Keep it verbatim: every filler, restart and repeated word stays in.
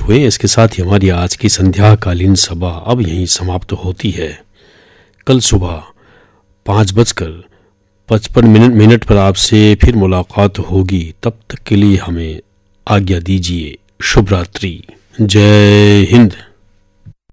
हुए। इसके साथ ही हमारी आज की संध्याकालीन सभा अब यहीं समाप्त होती है। कल सुबह पाँच बजकर पचपन मिनट मिनट पर आपसे फिर मुलाकात होगी। तब तक के लिए हमें आज्ञा दीजिए। शुभ रात्रि। जय हिंद।